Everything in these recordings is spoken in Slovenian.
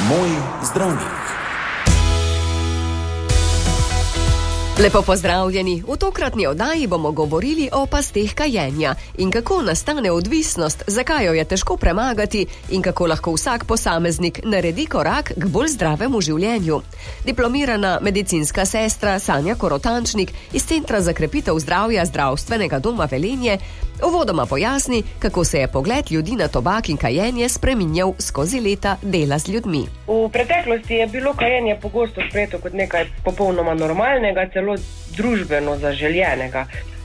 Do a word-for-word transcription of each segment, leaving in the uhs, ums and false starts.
Moj zdravnik. Lepo pozdravljeni. V tokratni oddaji bomo govorili o pasteh kajenja in kako nastane odvisnost, zakaj jo je težko premagati in kako lahko vsak posameznik naredi korak k bolj zdravemu življenju. Diplomirana medicinska sestra Sanja Korotančnik iz Centra za krepitev zdravja Zdravstvenega doma Velenje uvodoma pojasni, kako se je pogled ljudi na tobak in kajenje spreminjal skozi leta dela z ljudmi. V preteklosti je bilo kajenje pogosto sprejeto kot nekaj popolnoma normalnega, celo družbeno zaželjenega.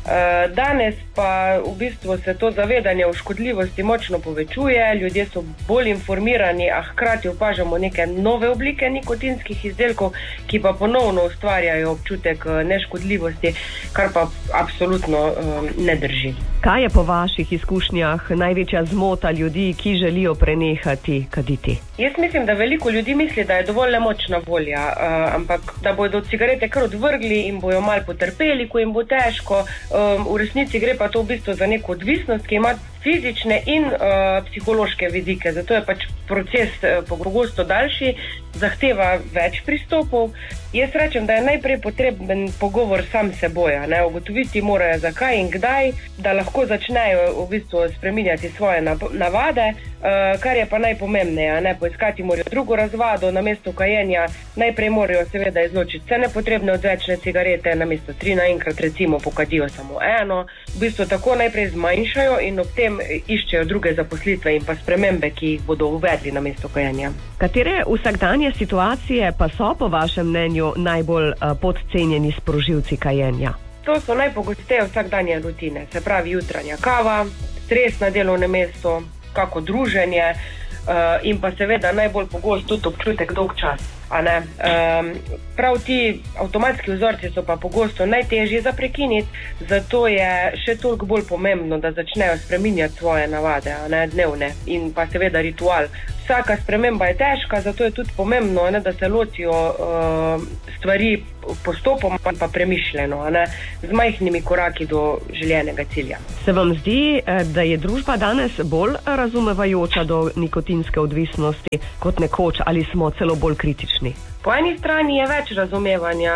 Danes pa v bistvu se to zavedanje o škodljivosti močno povečuje, ljudje so bolj informirani, a hkrati opažamo neke nove oblike nikotinskih izdelkov, ki pa ponovno ustvarjajo občutek neškodljivosti, kar pa absolutno ne drži. Kaj je po vaših izkušnjah največja zmota ljudi, ki želijo prenehati kaditi? Jaz mislim, da veliko ljudi misli, da je dovolj nemočna volja, ampak da bodo cigarete kar odvrgli in bojo malo potrpeli, ko jim bo težko. V resnici gre pa to v bistvu za neko odvisnost, ki ima fizične in uh, psihološke vidike. Zato je pač proces uh, pogosto daljši, zahteva več pristopov. Jaz rečem, da je najprej potreben pogovor sam s seboj, ne? Ugotoviti morajo zakaj in kdaj, da lahko začnejo v bistvu spreminjati svoje navade, uh, kar je pa najpomembneje, ne? Poiskati morajo drugo razvado, namesto kajenja najprej morajo seveda izločiti vse nepotrebne odvečne cigarete, namesto tri naenkrat recimo pokadijo samo eno. V bistvu tako najprej zmanjšajo in ob tem iščejo druge zaposlitve in pa spremembe, ki jih bodo uvedli namesto kajenja. Katere vsakdanje situacije pa so po vašem mnenju najbolj uh, podcenjeni sprožilci kajenja? To so najpogosteje vsakdanje rutine, se pravi jutranja kava, stres na delovnem mestu, kako druženje uh, in pa seveda najbolj pogost tudi občutek dolg čas. A ne? Um, prav ti avtomatski vzorci so pa pogosto najtežji za prekiniti, zato je še toliko bolj pomembno, da začnejo spreminjati svoje navade, a ne, dnevne in pa seveda ritual. Vsaka sprememba je težka, zato je tudi pomembno, ne, da se lotijo uh, stvari postopoma pa premišljeno, a ne, z majhnimi koraki do željenega cilja. Se vam zdi, da je družba danes bolj razumevajoča do nikotinske odvisnosti kot nekoč ali smo celo bolj kritični? Po eni strani je več razumevanja,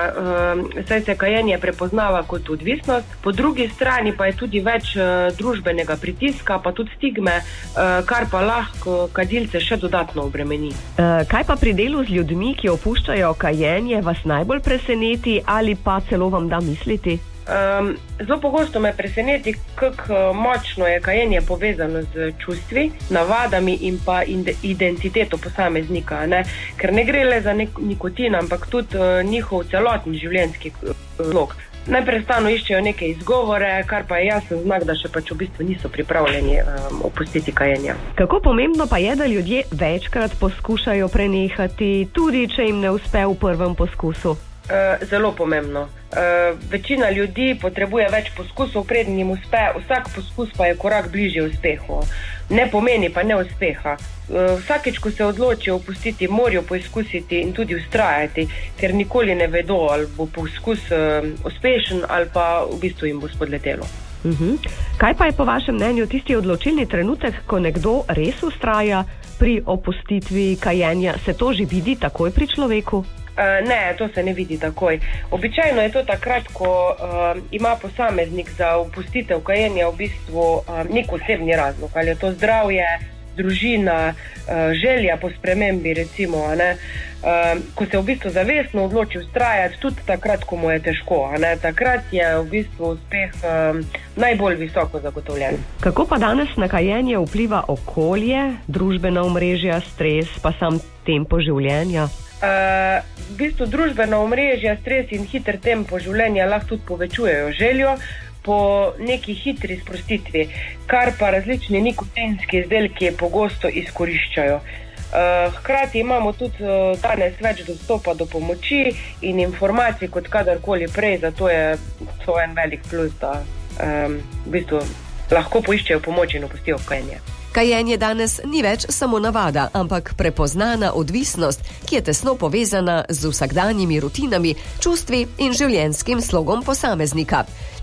saj se kajenje prepoznava kot odvisnost, po drugi strani pa je tudi več družbenega pritiska, pa tudi stigme, kar pa lahko kadilce še dodatno obremeni. Kaj pa pri delu z ljudmi, ki opuščajo kajenje, vas najbolj preseneti ali pa celo vam da misliti? Um, zelo pogosto me preseneti, kako močno je kajenje povezano z čustvi, navadami in pa identiteto posameznika, ne? Ker ne gre le za nek- nikotin, ampak tudi uh, njihov celoten življenjski slog. Najprestano iščejo neke izgovore, kar pa je jasen znak, da še pač v bistvu niso pripravljeni um, opustiti kajenja. Kako pomembno pa je, da ljudje večkrat poskušajo prenehati, tudi če jim ne uspe v prvem poskusu? Uh, zelo pomembno. Uh, večina ljudi potrebuje več poskusov, preden jim uspe, vsak poskus pa je korak bližje uspehu. Ne pomeni pa neuspeha. Uh, vsakeč, ko se odločijo opustiti, morajo poizkusiti in tudi ustrajati, ker nikoli ne vedo, ali bo poskus uh, uspešen ali pa v bistvu jim bo spodletelo. Uh-huh. Kaj pa je po vašem mnenju tisti odločilni trenutek, ko nekdo res ustraja pri opustitvi kajenja? Se to že vidi takoj pri človeku? Uh, ne, to se ne vidi takoj. Običajno je to takrat, ko uh, ima posameznik za opustitev kajenja v bistvu uh, nek osebni razlog. Ali je to zdravje, družina, uh, želja po spremembi, recimo, a ne? Uh, ko se v bistvu zavestno odloči ustrajati, tudi takrat, ko mu je težko, a ne? Takrat je v bistvu uspeh uh, najbolj visoko zagotovljen. Kako pa danes na kajenje vpliva okolje, družbena omrežja, stres, pa sam tempo življenja? Uh, v bistvu družbena omrežja, stres in hiter tempo življenja lahko tudi povečujejo željo po neki hitri sprostitvi, kar pa različni nikotinski izdelki pogosto izkoriščajo. Uh, hkrati imamo tudi uh, danes več dostopa do pomoči in informacij kot kadarkoli prej, zato je to en velik plus, da um, v bistvu lahko poiščejo pomoč in opustijo kajenje. Kajenje danes ni več samo navada, ampak prepoznana odvisnost, ki je tesno povezana z vsakdanjimi rutinami, čustvi in življenjskim slogom posameznika.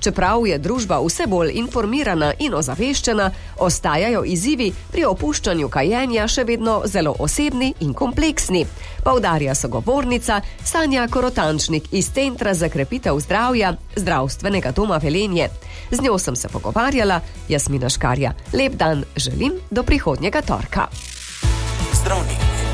Čeprav je družba vse bolj informirana in ozaveščena, ostajajo izzivi pri opuščanju kajenja še vedno zelo osebni in kompleksni, poudarja sogovornica Sanja Korotančnik iz Centra za krepitev zdravja Zdravstvenega doma Velenje. Z njo sem se pogovarjala, Jasmina Škarja. Lep dan želim do prihodnjega torka. Zdravnik.